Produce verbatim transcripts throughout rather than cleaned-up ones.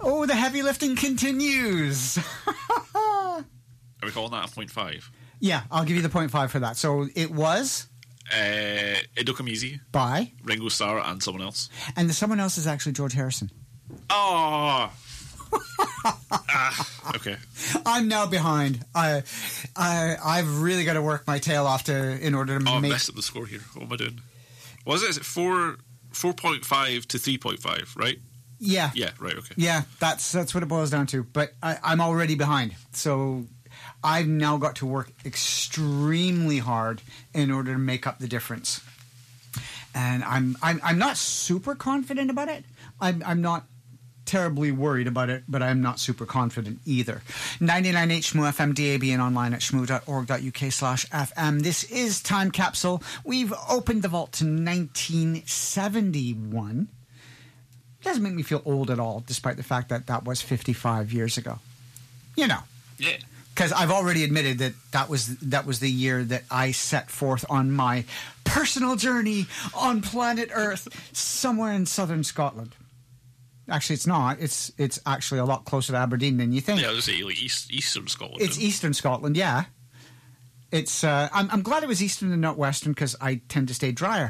Oh, the heavy lifting continues. Are we calling that a point five? Yeah, I'll give you the point five for that. So it was uh, Hideo Kamizi by Ringo Starr and someone else. And the someone else is actually George Harrison. Oh. ah, okay. I'm now behind. I, I, I've really got to work my tail off to in order to oh, make. I messed up the score here. What am I doing? What is it? Is it four four point five to three point five? Right? Yeah. Yeah. Right. Okay. Yeah. That's that's what it boils down to. But I, I'm already behind. So I've now got to work extremely hard in order to make up the difference. And I'm I'm I'm not super confident about it. I'm I'm not terribly worried about it, but I'm not super confident either. ninety-nine H Shmoo F M, D A B, and online at shmoo dot org dot U K slash F M. This is Time Capsule. We've opened the vault to nineteen seventy-one. Doesn't make me feel old at all, despite the fact that that was fifty-five years ago. You know. Yeah. Because I've already admitted that that was that was the year that I set forth on my personal journey on planet Earth, somewhere in southern Scotland. Actually, it's not. It's it's actually a lot closer to Aberdeen than you think. Yeah, I was going to say like East, Eastern Scotland. It's Eastern Scotland, yeah. It's. Uh, I'm, I'm glad it was Eastern and not Western because I tend to stay drier.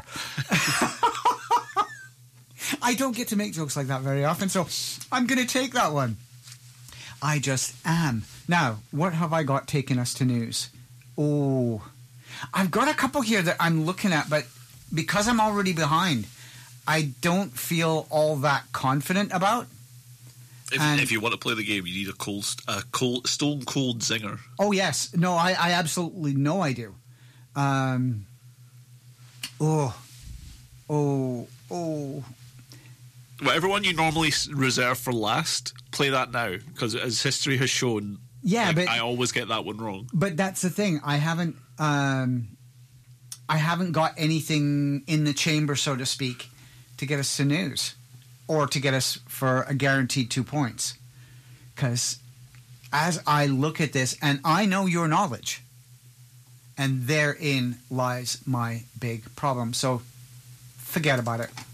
I don't get to make jokes like that very often, so I'm going to take that one. I just am. Now, what have I got taking us to news? Oh, I've got a couple here that I'm looking at, but because I'm already behind, I don't feel all that confident about. If, if you want to play the game, you need a cold, a cold, stone cold zinger. Oh yes, no, I, I absolutely know I do. Um, oh, oh, oh. Whatever one you normally reserve for last, play that now, because as history has shown, yeah, like, but I always get that one wrong. But that's the thing. I haven't, um, I haven't got anything in the chamber, so to speak, to get us to news or to get us for a guaranteed two points. Because as I look at this, and I know your knowledge, and therein lies my big problem. So forget about it.